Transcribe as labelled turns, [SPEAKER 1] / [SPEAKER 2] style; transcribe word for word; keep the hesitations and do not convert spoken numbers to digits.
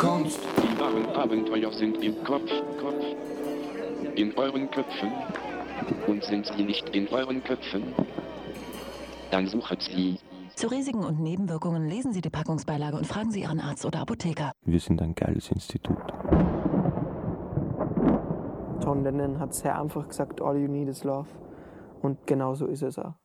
[SPEAKER 1] Kunst.
[SPEAKER 2] Die wahren Abenteuer sind im Kopf, Kopf, in euren Köpfen. Und sind sie nicht in euren Köpfen, dann suchet sie.
[SPEAKER 3] Zu Risiken und Nebenwirkungen lesen Sie die Packungsbeilage und fragen Sie Ihren Arzt oder Apotheker.
[SPEAKER 4] Wir sind ein geiles Institut.
[SPEAKER 5] John Lennon hat sehr einfach gesagt, all you need is love. Und genau so ist es auch.